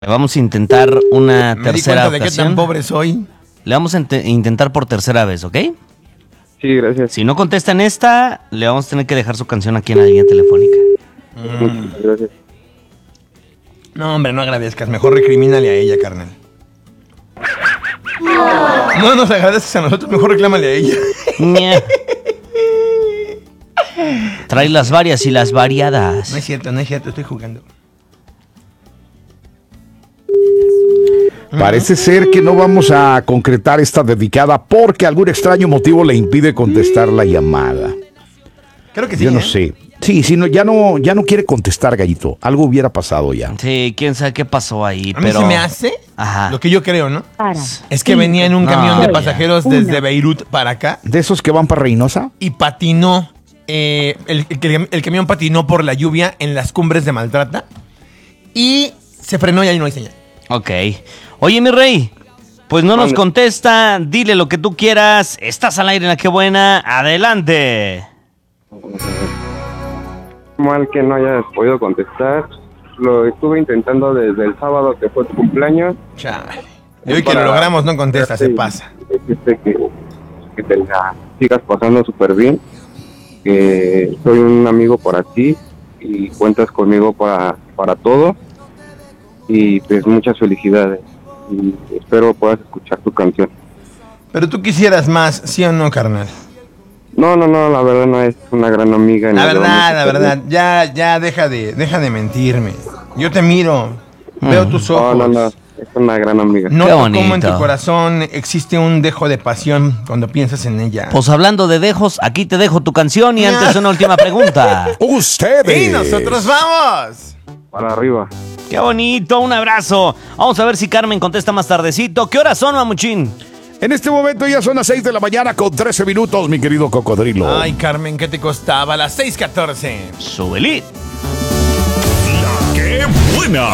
Vamos a intentar una Me di tercera cuenta de qué tan ocasión. pobre soy. Le vamos a intentar por tercera vez, ¿ok? Sí, gracias. Si no contesta en esta, le vamos a tener que dejar su canción aquí en la línea telefónica. Muchas gracias. No, hombre, no agradezcas. Mejor recrimínale a ella, carnal. No nos agradezcas a nosotros, mejor reclámale a ella. Ñe. Trae las varias y las variadas. No es cierto, estoy jugando. Parece ser que no vamos a concretar esta dedicada porque algún extraño motivo le impide contestar la llamada. Creo que sí. Yo no sé. Sí, no, ya no quiere contestar, Gallito. Algo hubiera pasado ya. Sí, quién sabe qué pasó ahí, A mí pero... se me hace Ajá. lo que yo creo, ¿no? Para. Es que venía en un No, camión de ya. pasajeros desde Beirut para acá ¿De esos que van para Reynosa? y patinó. El camión patinó por la lluvia en las cumbres de Maltrata y se frenó y ahí no hay señal. Ok. Oye, mi rey, pues no nos contesta, dile lo que tú quieras. Estás al aire en La Qué Buena, adelante. Mal que no hayas podido contestar. Lo estuve intentando desde el sábado que fue tu cumpleaños. Chale. Y hoy que lo logramos no contesta, se pasa. Decirte que te la sigas pasando súper bien. Que soy un amigo para ti y cuentas conmigo para todo. Y pues muchas felicidades. Y espero puedas escuchar tu canción. Pero tú quisieras más, ¿sí o no, carnal? No, la verdad no es una gran amiga. La verdad, ya deja de mentirme. Yo te miro, veo tus ojos. No, es una gran amiga. Qué Noto bonito. cómo en tu corazón existe un dejo de pasión cuando piensas en ella. Pues hablando de dejos, aquí te dejo tu canción y antes una última pregunta. ¡Ustedes! ¡Y nosotros vamos! Para arriba. Qué bonito, un abrazo. Vamos a ver si Carmen contesta más tardecito. ¿Qué horas son, mamuchín? En este momento ya son las 6 de la mañana con 13 minutos, mi querido cocodrilo. Ay, Carmen, ¿qué te costaba? Las 6:14. Súbele. ¡Qué buena!